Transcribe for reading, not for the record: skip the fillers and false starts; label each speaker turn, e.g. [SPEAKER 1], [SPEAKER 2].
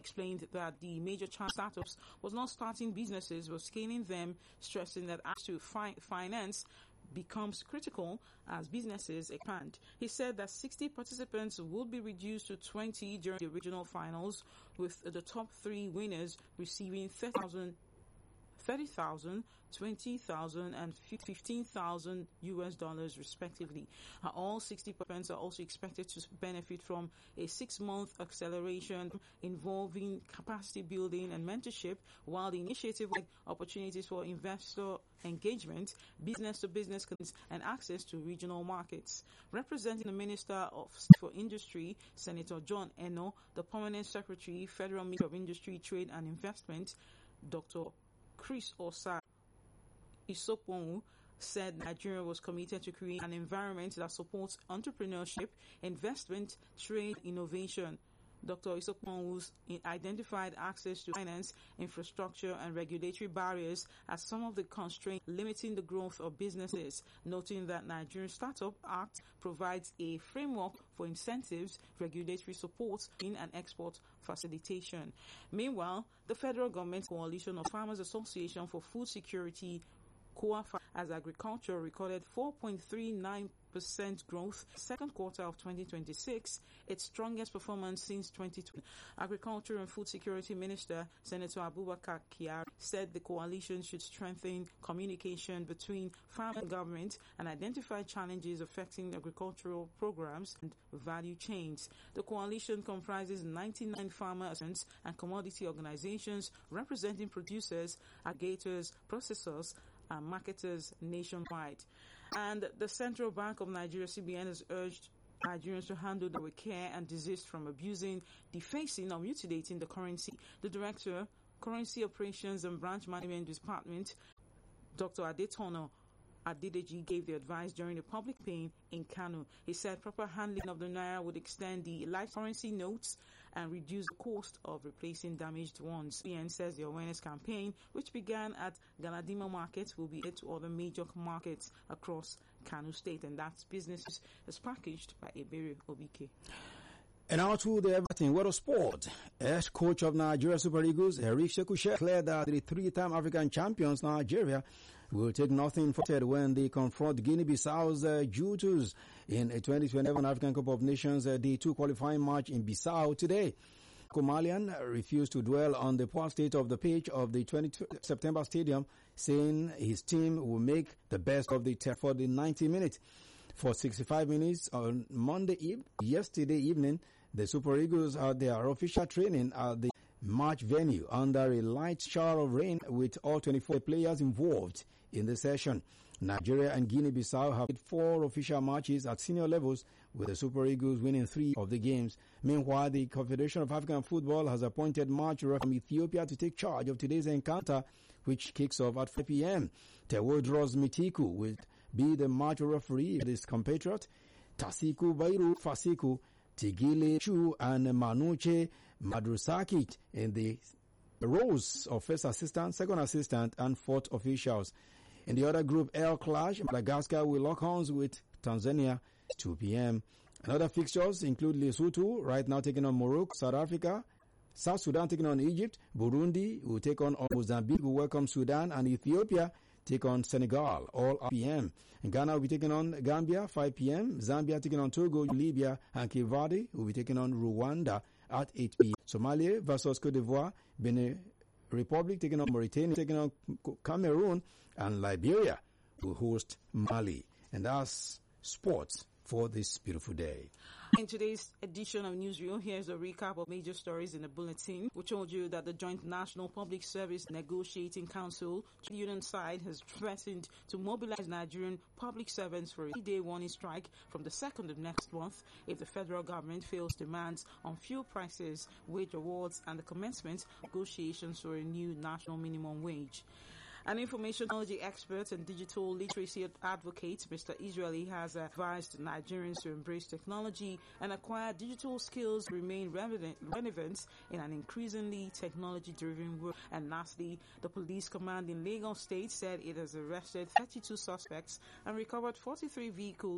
[SPEAKER 1] explained that the major challenge startups was not starting businesses, but scaling them, stressing that access to finance becomes critical as businesses expand. He said that 60 participants would be reduced to 20 during the regional finals, with the top 3 winners receiving $30,000, $20,000, and $15,000 respectively. All 60 participants are also expected to benefit from a 6-month acceleration involving capacity building and mentorship, while the initiative had opportunities for investor engagement, business-to-business and access to regional markets. Representing the Minister for Industry, Senator John Eno, the Permanent Secretary, Federal Ministry of Industry, Trade and Investment, Dr. Chris Osa Isokponwu, said Nigeria was committed to create an environment that supports entrepreneurship, investment, trade, innovation. Dr. Isokponwu identified access to finance, infrastructure, and regulatory barriers as some of the constraints limiting the growth of businesses, noting that Nigerian Startup Act provides a framework for incentives, regulatory support, and export facilitation. Meanwhile, the federal government coalition of Farmers Association for Food Security, COAFA, as agriculture recorded 4.39% growth second quarter of 2026, its strongest performance since 2020. Agriculture and Food Security Minister Senator Abubakar Kyari said the coalition should strengthen communication between farm and government and identify challenges affecting agricultural programs and value chains. The coalition comprises 99 farmer associations and commodity organizations representing producers, aggregators, processors, and marketers nationwide. And the Central Bank of Nigeria, CBN, has urged Nigerians to handle them with care and desist from abusing, defacing, or mutilating the currency. The Director, Currency Operations and Branch Management Department, Dr. Adetono Adedeji, gave the advice during the public pain in Kano. He said proper handling of the naira would extend the life currency notes and reduce the cost of replacing damaged ones. CBN says the awareness campaign, which began at Galadima markets, will be added to other major markets across Kano State, and that's business is packaged by Ebere Obike.
[SPEAKER 2] And now to the Everton World of Sport. Ex coach of Nigeria Super Eagles, Eric Shekushe, declared that the 3-time African champions Nigeria will take nothing for granted when they confront Guinea-Bissau's Jutus in a 2027 African Cup of Nations Day 2 qualifying match in Bissau today. Komalian refused to dwell on the poor state of the pitch of the 20 September stadium, saying his team will make the best of the test for the 90 minutes. For 65 minutes on yesterday evening, the Super Eagles had their official training at the match venue under a light shower of rain, with all 24 players involved in the session. Nigeria and Guinea-Bissau have played 4 official matches at senior levels, with the Super Eagles winning 3 of the games. Meanwhile, the Confederation of African Football has appointed match referee from Ethiopia to take charge of today's encounter, which kicks off at 5 p.m. Tewodros Mitiku will be the match referee of his compatriot Tasiku Bairu Fasiku, Tigile Chu, and Manuche Madrusakit in the roles of first assistant, second assistant, and fourth officials. In the other group L clash, Madagascar will lock horns with Tanzania 2 p.m. Another fixtures include Lesotho right now taking on Morocco, South Africa, South Sudan taking on Egypt, Burundi will take on Mozambique, will welcome Sudan, and Ethiopia take on Senegal, all at p.m. And Ghana will be taking on Gambia, 5 p.m. Zambia taking on Togo, Libya, and Cape Verde will be taking on Rwanda at 8 p.m. Somalia versus Cote d'Ivoire, Benin Republic taking on Mauritania, taking on Cameroon, and Liberia will host Mali. And that's sports for this beautiful day.
[SPEAKER 1] In today's edition of Newsreel, here's a recap of major stories in the bulletin. We told you that the Joint National Public Service Negotiating Council, union side, has threatened to mobilize Nigerian public servants for a 3-day warning strike from the 2nd of next month if the federal government fails demands on fuel prices, wage awards, and the commencement of negotiations for a new national minimum wage. An information technology expert and digital literacy advocate, Mr. Israeli, has advised Nigerians to embrace technology and acquire digital skills to remain relevant in an increasingly technology-driven world. And lastly, the police command in Lagos State said it has arrested 32 suspects and recovered 43 vehicles